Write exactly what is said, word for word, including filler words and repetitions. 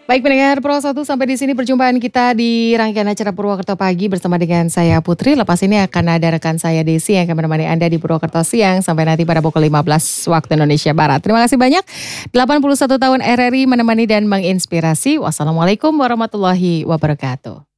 Baik pendengar Pro satu sampai di sini perjumpaan kita di rangkaian acara Purwokerto Pagi bersama dengan saya Putri. Lepas ini akan ada rekan saya Desi yang akan menemani Anda di Purwokerto Siang sampai nanti pada pukul lima belas waktu Indonesia Barat. Terima kasih banyak. delapan puluh satu tahun R R I menemani dan menginspirasi. Wassalamualaikum warahmatullahi wabarakatuh.